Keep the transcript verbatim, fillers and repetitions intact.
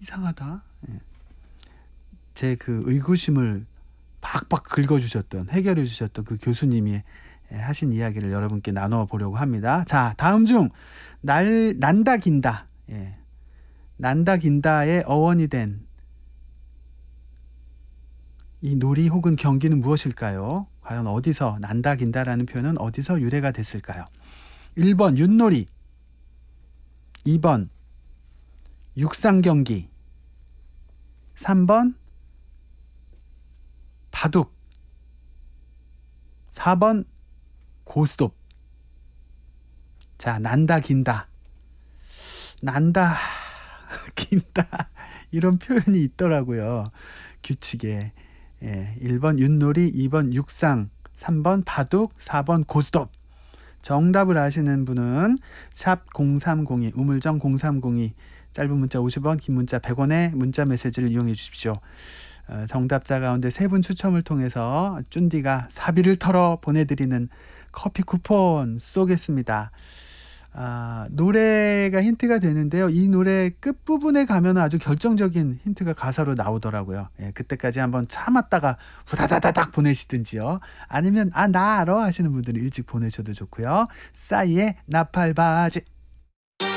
이상하다. 예. 제 그 의구심을 박박 긁어주셨던, 해결해 주셨던 그 교수님이 하신 이야기를 여러분께 나눠 보려고 합니다. 자, 다음 중 날, 난다 긴다. 예. 난다 긴다의 어원이 된 이 놀이 혹은 경기는 무엇일까요? 과연 어디서, 난다 긴다라는 표현은 어디서 유래가 됐을까요? 일 번 윷놀이, 이 번 육상경기, 삼 번 바둑, 사 번 고스톱. 자, 난다 긴다. 난다 긴다 이런 표현이 있더라고요. 규칙에. 예, 일 번 윷놀이, 이 번 육상, 삼 번 바둑, 사 번 고스톱. 정답을 아시는 분은 샵 공삼공이, 우물정 공삼공이, 짧은 문자 오십 원, 긴 문자 백 원의 문자 메시지를 이용해 주십시오. 어, 정답자 가운데 세 분 추첨을 통해서 쭌디가 사비를 털어 보내드리는 커피 쿠폰 쏘겠습니다. 아, 노래가 힌트가 되는데요. 이 노래 끝부분에 가면 아주 결정적인 힌트가 가사로 나오더라고요. 예, 그때까지 한번 참았다가 후다다다닥 보내시든지요. 아니면 아, 나 알아 하시는 분들은 일찍 보내셔도 좋고요. 싸이의 나팔바지.